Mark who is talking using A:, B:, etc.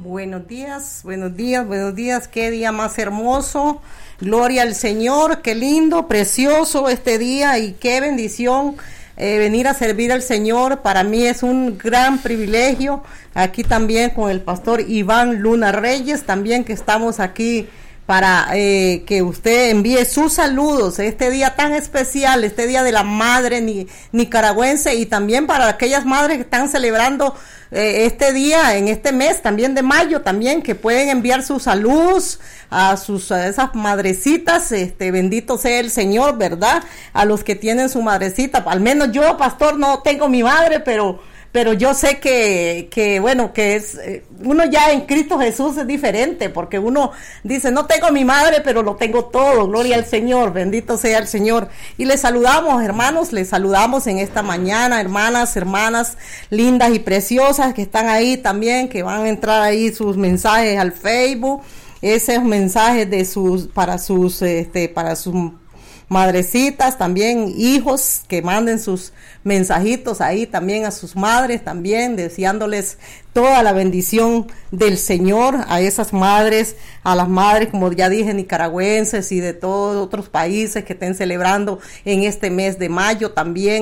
A: Buenos días, buenos días, buenos días. Qué día más hermoso. Gloria al Señor, qué lindo, precioso este día y qué bendición venir a servir al Señor. Para mí es un gran privilegio. Aquí también con el pastor Iván Luna Reyes, también que estamos aquí para que usted envíe sus saludos este día tan especial, este día de la madre nicaragüense, y también para aquellas madres que están celebrando este día, en este mes también de mayo, también que pueden enviar sus saludos a esas madrecitas. Bendito sea el Señor, ¿verdad? A los que tienen su madrecita. Al menos yo, pastor, no tengo mi madre, pero yo sé que bueno, que es uno ya en Cristo Jesús es diferente, porque uno dice, no tengo mi madre, pero lo tengo todo. Gloria al Señor, bendito sea el Señor. Y les saludamos, hermanos, les saludamos en esta mañana, hermanas lindas y preciosas que están ahí también, que van a entrar ahí sus mensajes al Facebook, esos mensajes para sus madrecitas, también hijos que manden sus mensajitos ahí también a sus madres, también deseándoles toda la bendición del Señor a esas madres, a las madres, como ya dije, nicaragüenses y de todos otros países que estén celebrando en este mes de mayo también.